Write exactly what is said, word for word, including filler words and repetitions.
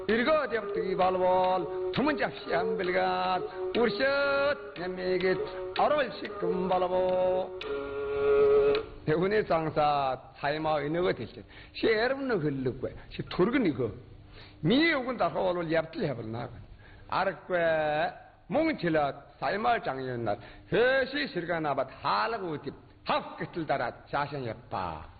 irgo diap tigi balbol tumun japsi ambelgat urşat nemegit arol sikum balbo 대운의 장사 사이마 의너가 되시 시에르는 흘르고 시 토르그니고 미역은 다 하월을 얍들 해버나 아르고 몽칠라 사이마 장년날 회시 시르가나바 할고 집 합끝을 따라 자신 예빠